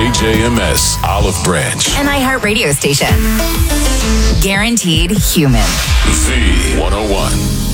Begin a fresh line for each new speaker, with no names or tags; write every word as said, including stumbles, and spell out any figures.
K J M S, Olive Branch.
An iHeart radio station. Guaranteed human.
Z one oh one.